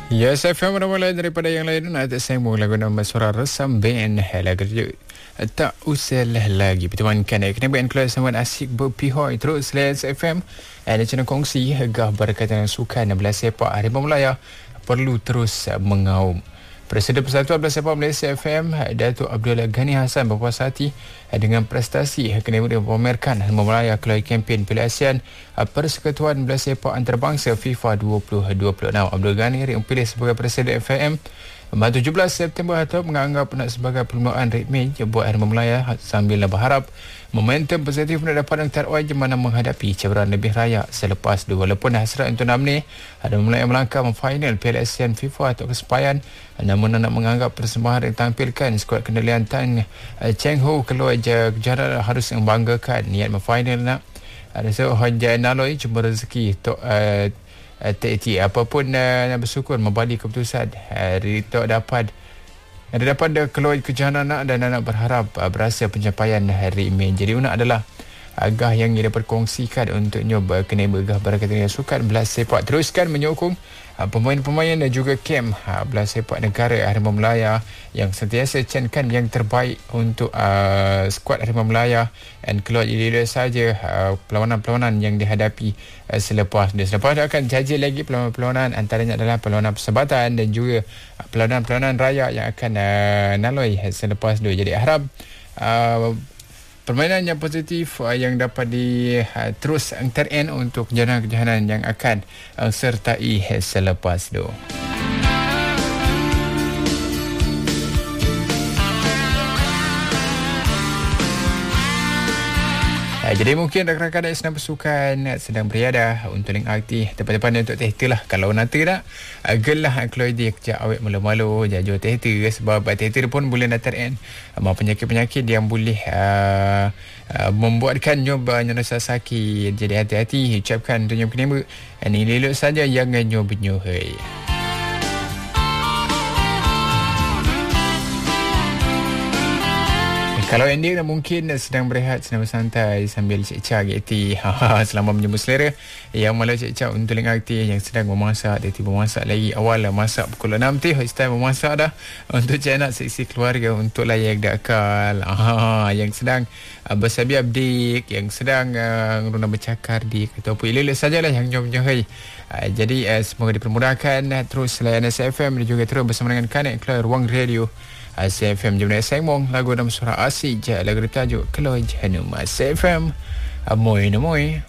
Yes, FM mula daripada yang lain. Ada saya mula guna suara resam band lagu tak usah lagi bertemankan kena band kelas sama asik berpihak terus Let's FM ada channel kongsi harga berkaitan sukan bola sepak Harimau Melaya perlu terus mengaum. Presiden Persatuan Bola Sepak Malaysia FM Datuk Abdul Ghani Hassan berpuas hati dengan prestasi kena dipamerkan Harimau Melaya keluar kempen Piala ASEAN Persekutuan Bola Sepak Antarabangsa FIFA 2026. Abdul Ghani dipilih sebagai Presiden FM 17 September atau menganggap nak sebagai permulaan rikmej buat Harimau Melaya sambil berharap momentum positif nak dapat yang terwaj mana menghadapi cabaran lebih raya selepas dua. Walaupun hasrat untuk enam ni Harimau Melaya melangkah final Piala ASEAN FIFA atau kesepayan, namun nak menganggap persembahan yang tampilkan skuad kendalian Tan Cheng Ho keluar kejuaraan harus membanggakan niat final nak ada sehojan naloi cuma rezeki tok TT apapun nak bersyukur membalik keputusan hari tu dapat keluar kejuaraan dan anak berharap berhasil pencapaian hari ini. Jadi una adalah agah yang ia dapat kongsikan untuk nyoba kena bergah berkaitan sukan bola sepak teruskan menyokong pemain-pemain dan juga kem bola sepak negara Harimau Melaya yang sentiasa cankan yang terbaik untuk skuad Harimau Melaya dan keluar jadi saja perlawanan-perlawanan yang dihadapi selepas akan jaji lagi perlawanan antaranya adalah perlawanan persahabatan dan juga perlawanan raya yang akan naloi selepas itu. Jadi harap permainan yang positif yang dapat terus terend untuk kejohanan yang akan sertai selepas itu. Jadi mungkin rakan-rakan yang sedang bersukan sedang beriadah untuk link aktif depan-depan untuk tehter lah. Kalau nanti tak gelah keluar dia kejap awet malu-malu jauh tehter sebab tehter pun boleh nak terend penyakit-penyakit yang boleh membuatkan nyoba rasa sakit. Jadi hati-hati ucapkan untuk nyoba kenema ini lelok saja jangan nyoba-nyohai. Kalau Andy mungkin sedang berehat, sedang bersantai sambil cek-cek akti selama menyambut selera yang malah cek-cek untuk link akti yang sedang memasak. Dia tiba memasak lagi awal masak pukul 6 host time memasak dah untuk cek anak seksi keluarga untuk layak dakal yang sedang bersabi update, yang sedang guna bercakar di ataupun ililih sajalah yang nyom-nyohai. Jadi semoga dipermudahkan terus layan SFM dan juga terus bersama dengan Kanek keluar ruang radio SFM Jemina Sengmong lagu dalam suara asik je lagu tajuk Keluar Janum SFM Amoy Namoy.